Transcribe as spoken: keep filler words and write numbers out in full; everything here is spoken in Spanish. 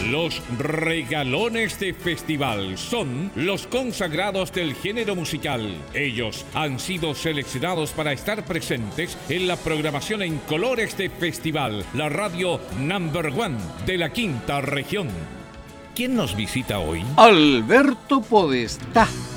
Los regalones de festival son los consagrados del género musical. Ellos han sido seleccionados para estar presentes en la programación en colores de festival, la radio number one de la quinta región. ¿Quién nos visita hoy? Alberto Podestá.